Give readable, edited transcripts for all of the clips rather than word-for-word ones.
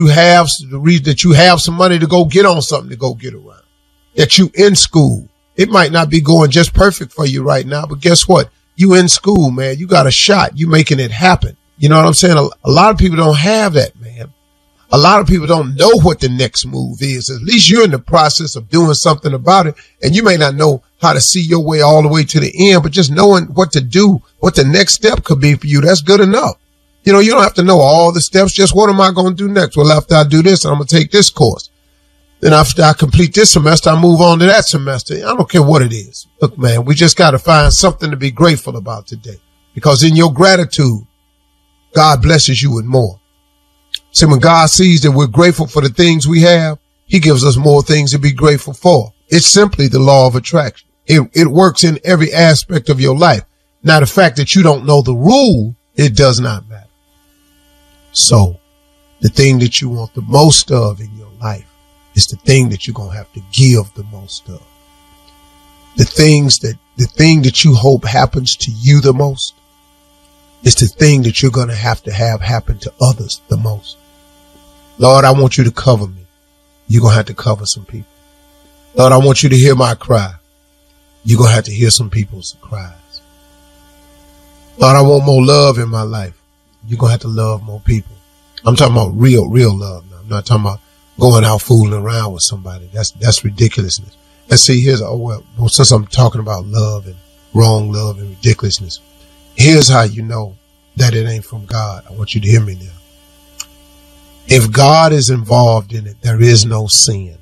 have the reason that you have some money to go get on something to go get around, that you in school. It might not be going just perfect for you right now, but guess what? You in school, man. You got a shot. You making it happen. You know what I'm saying? A lot of people don't have that, man. A lot of people don't know what the next move is. At least you're in the process of doing something about it, and you may not know how to see your way all the way to the end, but just knowing what to do, what the next step could be for you, that's good enough. You know, you don't have to know all the steps. Just what am I going to do next? Well, after I do this, I'm going to take this course. Then after I complete this semester, I move on to that semester. I don't care what it is. Look, man, we just got to find something to be grateful about today, because in your gratitude, God blesses you with more. See, when God sees that we're grateful for the things we have, he gives us more things to be grateful for. It's simply the law of attraction. It works in every aspect of your life. Now, the fact that you don't know the rule, it does not matter. So the thing that you want the most of in your life is the thing that you're going to have to give the most of. The thing that you hope happens to you the most is the thing that you're going to have happen to others the most. Lord, I want you to cover me. You're going to have to cover some people. Lord, I want you to hear my cry. You're going to have to hear some people's cries. Lord, I want more love in my life. You're going to have to love more people. I'm talking about real love now. I'm not talking about going out fooling around with somebody. That's ridiculousness. And see, since I'm talking about love and wrong love and ridiculousness, here's how you know that it ain't from God. I want you to hear me now. If God is involved in it, there is no sin.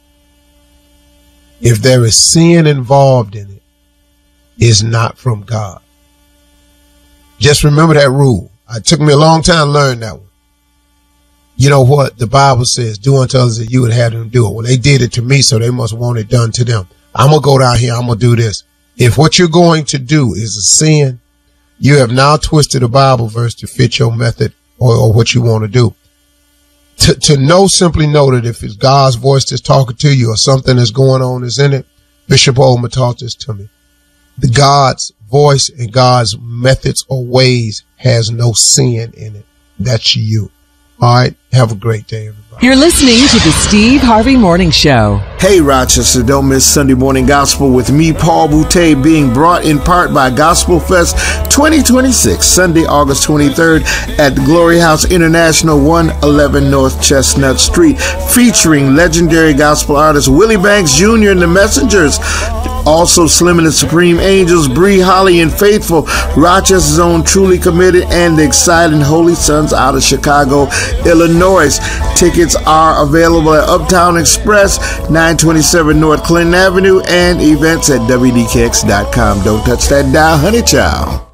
If there is sin involved in it, it's not from God. Just remember that rule. It took me a long time to learn that one. You know what? The Bible says, do unto others that you would have them do it. Well, they did it to me, so they must want it done to them. I'm going to go down here. I'm going to do this. If what you're going to do is a sin, you have now twisted a Bible verse to fit your method or what you want to do. To know, simply know that if it's God's voice that's talking to you or something that's going on is in it, Bishop Holman taught this to me. The God's voice and God's methods or ways has no sin in it. That's you. All right. Have a great day, everybody. You're listening to the Steve Harvey Morning Show. Hey, Rochester, don't miss Sunday Morning Gospel with me, Paul Boutte, being brought in part by Gospel Fest 2026, Sunday, August 23rd at the Glory House International, 111 North Chestnut Street, featuring legendary gospel artist Willie Banks Jr. and the Messengers. Also, Slim and the Supreme Angels, Bree Holly and Faithful, Rochester's own Truly Committed, and the exciting Holy Sons out of Chicago, Illinois. Tickets are available at Uptown Express, 927 North Clinton Avenue, and events at WDKX.com. Don't touch that dial, honey child.